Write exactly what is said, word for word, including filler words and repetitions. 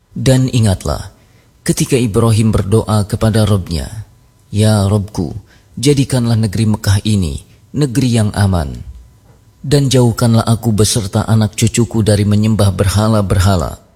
Dan ingatlah, ketika Ibrahim berdoa kepada Rabb-Nya, "Ya Rabbku, jadikanlah negeri Mekah ini negeri yang aman, dan jauhkanlah aku beserta anak cucuku dari menyembah berhala-berhala."